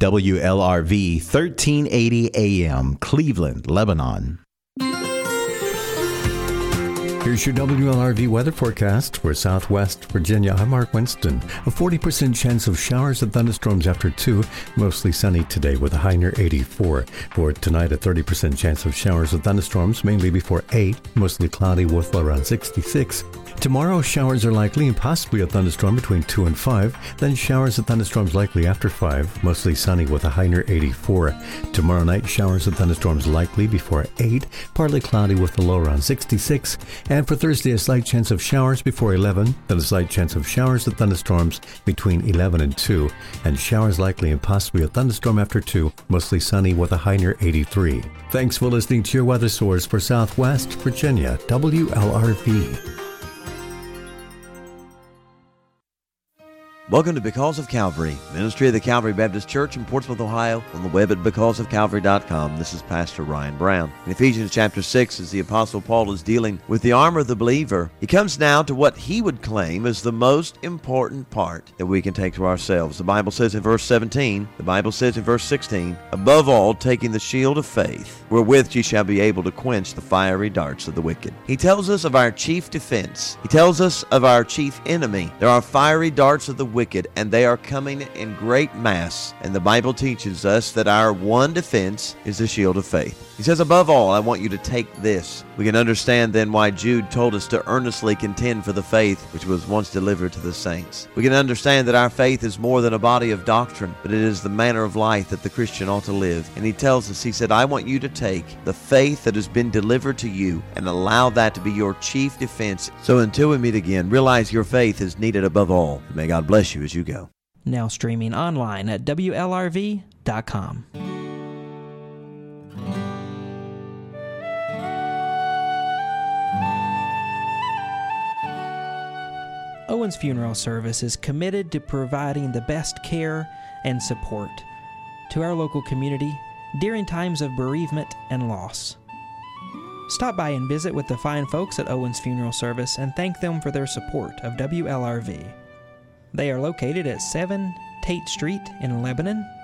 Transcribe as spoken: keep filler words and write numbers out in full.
W L R V thirteen eighty A M, Cleveland, Lebanon. Here's your W L R V weather forecast for Southwest Virginia. I'm Mark Winston. A forty percent chance of showers and thunderstorms after two. Mostly sunny today with a high near eighty-four. For tonight, a thirty percent chance of showers and thunderstorms, mainly before eight. Mostly cloudy with around sixty-six. Tomorrow, showers are likely and possibly a thunderstorm between two and five. Then showers and thunderstorms likely after five. Mostly sunny with a high near eighty-four. Tomorrow night, showers and thunderstorms likely before eight. Partly cloudy with a low around sixty-six. And for Thursday, a slight chance of showers before eleven. Then a slight chance of showers and thunderstorms between eleven and two. And showers likely and possibly a thunderstorm after two. Mostly sunny with a high near eighty-three. Thanks for listening to your weather source for Southwest Virginia, W L R V. Welcome to Because of Calvary, ministry of the Calvary Baptist Church in Portsmouth, Ohio, on the web at because of calvary dot com. This is Pastor Ryan Brown. In Ephesians chapter six, as the Apostle Paul is dealing with the armor of the believer, he comes now to what he would claim is the most important part that we can take to ourselves. The Bible says in verse seventeen, the Bible says in verse sixteen, above all, taking the shield of faith, wherewith ye shall be able to quench the fiery darts of the wicked. He tells us of our chief defense. He tells us of our chief enemy. There are fiery darts of the wicked. Wicked, and they are coming in great mass. And the Bible teaches us that our one defense is the shield of faith. He says, above all, I want you to take this. We can understand then why Jude told us to earnestly contend for the faith which was once delivered to the saints. We can understand that our faith is more than a body of doctrine, but it is the manner of life that the Christian ought to live. And he tells us, he said, I want you to take the faith that has been delivered to you and allow that to be your chief defense. So until we meet again, realize your faith is needed above all. May God bless you as you go. Now streaming online at W L R V dot com. Owens Funeral Service is committed to providing the best care and support to our local community during times of bereavement and loss. Stop by and visit with the fine folks at Owens Funeral Service and thank them for their support of W L R V. They are located at seven Tate Street in Lebanon